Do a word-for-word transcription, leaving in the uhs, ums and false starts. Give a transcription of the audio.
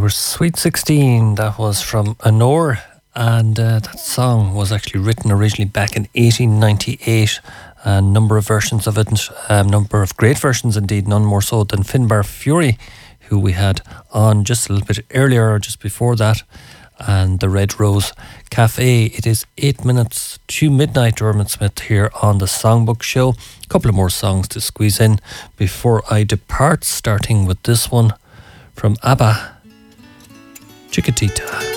were Sweet sixteen. That was from Honor, and uh, that song was actually written originally back in eighteen ninety-eight. A number of versions of it, a number of great versions indeed, none more so than Finbar Fury, who we had on just a little bit earlier, or just before that, and the Red Rose Cafe. It is eight minutes to midnight. Dermot Smith here on the Songbook Show. A couple of more songs to squeeze in before I depart, starting with this one from ABBA, Chiquitita.